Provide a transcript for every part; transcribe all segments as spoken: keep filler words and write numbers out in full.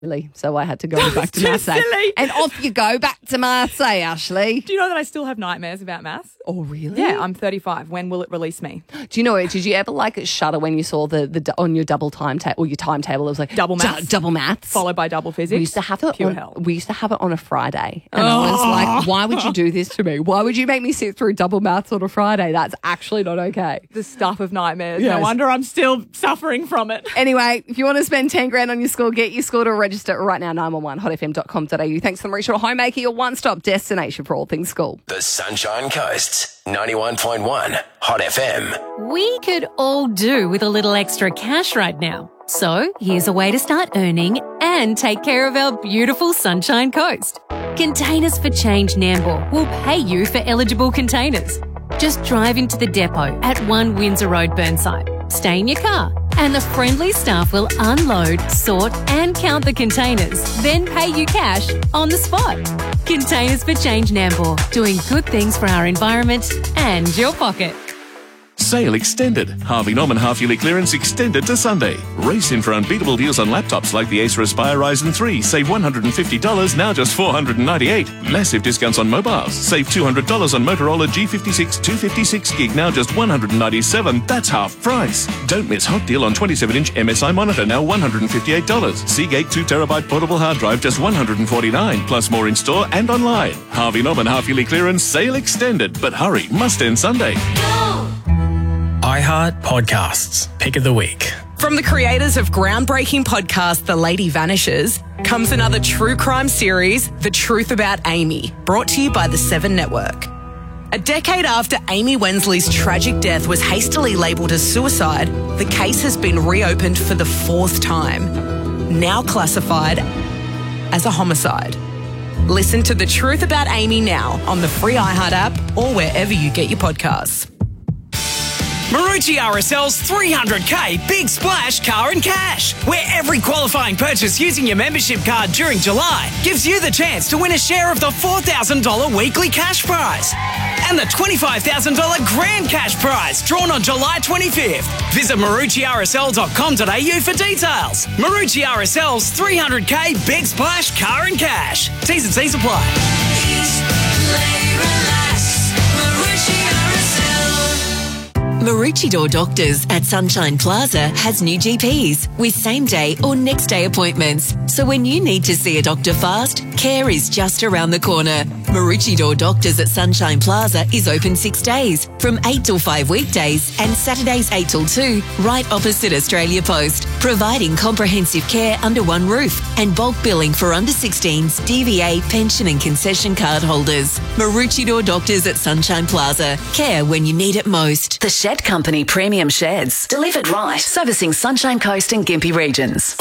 So I had to go back to Marseille. Silly. And off you go back to Marseille, Ashley. Do you know that I still have nightmares about maths? Oh, really? Yeah, I'm thirty-five. When will it release me? Do you know it? Did you ever like shudder when you saw the, the on your double timetable or your timetable? It was like double maths, d- double maths, followed by double physics. We used to have it. Pure on, hell. We used to have it on a Friday, and oh. I was like, "Why would you do this to me? Why would you make me sit through double maths on a Friday? That's actually not okay." The stuff of nightmares. Yes. No wonder I'm still suffering from it. Anyway, if you want to spend ten grand on your school, get your school to register right now. nine one one hot f m dot com dot a u. Thanks to the Marisha Homemaker, your one-stop destination for all things school. The Sunshine Coast, ninety-one point one Hot F M. We could all do with a little extra cash right now. So here's a way to start earning and take care of our beautiful Sunshine Coast. Containers for Change Nambour will pay you for eligible containers. Just drive into the depot at one Windsor Road, Burnside. Stay in your car and the friendly staff will unload, sort and count the containers, then pay you cash on the spot. Containers for Change Nambour, doing good things for our environment and your pocket. Sale extended. Harvey Norman half-yearly clearance extended to Sunday. Race in for unbeatable deals on laptops like the Acer Aspire Ryzen three. Save one hundred fifty dollars, now just four hundred ninety-eight dollars. Massive discounts on mobiles. Save two hundred dollars on Motorola G fifty-six two fifty-six gig, now just one hundred ninety-seven dollars. That's half price. Don't miss hot deal on twenty-seven inch M S I monitor, now one hundred fifty-eight dollars. Seagate two terabyte portable hard drive, just one hundred forty-nine dollars. Plus more in store and online. Harvey Norman half-yearly clearance, sale extended. But hurry, must end Sunday. iHeart Podcasts, Pick of the Week. From the creators of groundbreaking podcast The Lady Vanishes comes another true crime series, The Truth About Amy, brought to you by the Seven Network. A decade after Amy Wensley's tragic death was hastily labelled as suicide, the case has been reopened for the fourth time, now classified as a homicide. Listen to The Truth About Amy now on the free iHeart app or wherever you get your podcasts. Marucci R S L's three hundred K Big Splash Car and Cash, where every qualifying purchase using your membership card during July gives you the chance to win a share of the four thousand dollars weekly cash prize and the twenty-five thousand dollars grand cash prize drawn on July twenty-fifth. Visit marucci r s l dot com dot a u for details. Marucci R S L's three hundred K Big Splash Car and Cash. T's and C's apply. Maroochydore Doctors at Sunshine Plaza has new G Ps with same-day or next-day appointments. So when you need to see a doctor fast, care is just around the corner. Maroochydore Doctors at Sunshine Plaza is open six days, from eight till five weekdays and Saturdays eight till two, right opposite Australia Post, providing comprehensive care under one roof and bulk billing for under sixteens, D V A, pension and concession card holders. Maroochydore Doctors at Sunshine Plaza. Care when you need it most. The Shed Company Premium Sheds. Delivered right. Servicing Sunshine Coast and Gympie regions.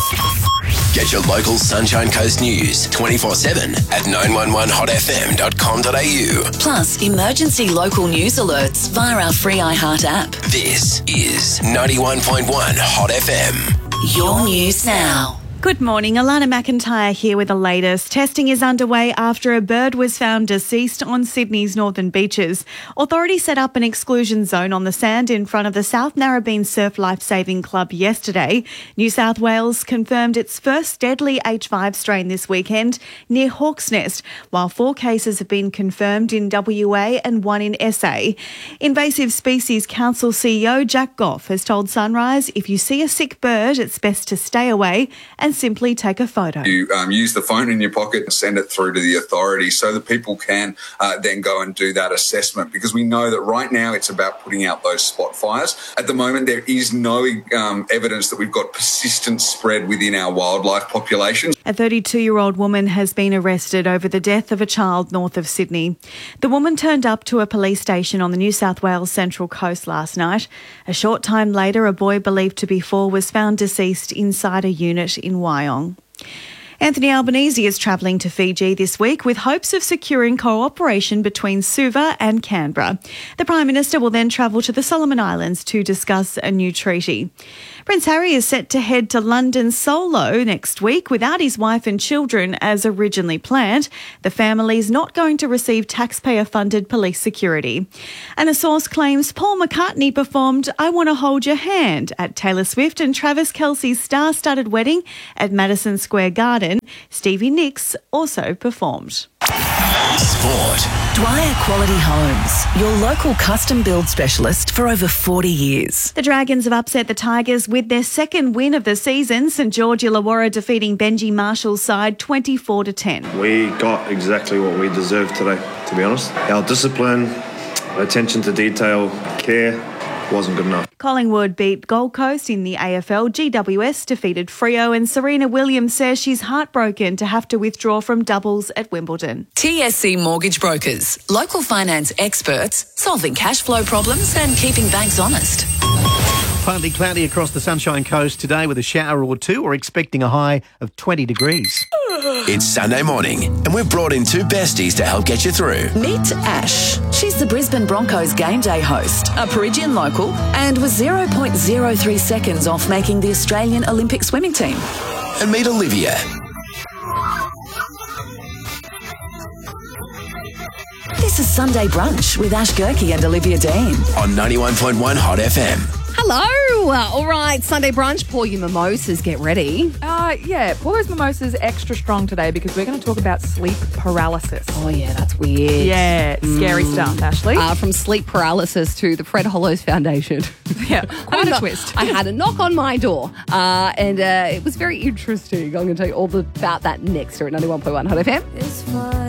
Get your local Sunshine Coast news twenty-four seven at nine one one hot f m dot com dot a u. Plus, emergency local news alerts via our free iHeart app. This is ninety-one point one Hot F M. Your news now. Good morning. Alana McIntyre here with the latest. Testing is underway after a bird was found deceased on Sydney's northern beaches. Authorities set up an exclusion zone on the sand in front of the South Narrabeen Surf Lifesaving Club yesterday. New South Wales confirmed its first deadly H five strain this weekend near Hawk's Nest, while four cases have been confirmed in W A and one in S A. Invasive Species Council C E O Jack Goff has told Sunrise if you see a sick bird, it's best to stay away and simply take a photo. You um, use the phone in your pocket and send it through to the authorities so that people can uh, then go and do that assessment, because we know that right now it's about putting out those spot fires. At the moment, there is no um, evidence that we've got persistent spread within our wildlife populations. A thirty-two-year-old woman has been arrested over the death of a child north of Sydney. The woman turned up to a police station on the New South Wales Central Coast last night. A short time later, a boy believed to be four was found deceased inside a unit in Wyong. Anthony Albanese is travelling to Fiji this week with hopes of securing cooperation between Suva and Canberra. The Prime Minister will then travel to the Solomon Islands to discuss a new treaty. Prince Harry is set to head to London solo next week without his wife and children as originally planned. The family is not going to receive taxpayer-funded police security. And a source claims Paul McCartney performed I Want to Hold Your Hand at Taylor Swift and Travis Kelce's star-studded wedding at Madison Square Garden Stevie Nicks also performed. Sport. Dwyer Quality Homes, your local custom build specialist for over forty years. The Dragons have upset the Tigers with their second win of the season. St George Illawarra defeating Benji Marshall's side twenty-four to ten. We got exactly what we deserved today, to be honest. Our discipline, attention to detail, care wasn't good enough. Collingwood beat Gold Coast in the A F L. G W S defeated Freo, and Serena Williams says she's heartbroken to have to withdraw from doubles at Wimbledon. T S C Mortgage Brokers, local finance experts, solving cash flow problems and keeping banks honest. Partly cloudy across the Sunshine Coast today with a shower or two. We're expecting a high of twenty degrees. It's Sunday morning, and we've brought in two besties to help get you through. Meet Ash. She's the Brisbane Broncos game day host, a Perugian local, and was zero point zero three seconds off making the Australian Olympic swimming team. And meet Olivia. This is Sunday Brunch with Ash Gerke and Olivia Dean. On ninety-one point one Hot F M. Hello. Uh, all right, Sunday brunch. Pour your mimosas. Get ready. Uh, yeah, pour those mimosas extra strong today because we're going to talk about sleep paralysis. Oh, yeah, that's weird. Yeah, scary Mm. stuff, Ashley. Uh, from sleep paralysis to the Fred Hollows Foundation. Yeah, quite a knock- twist. I had a knock on my door, uh, and uh, it was very interesting. I'm going to tell you all the, about that next here at ninety-one point one Hot F M. It's fine.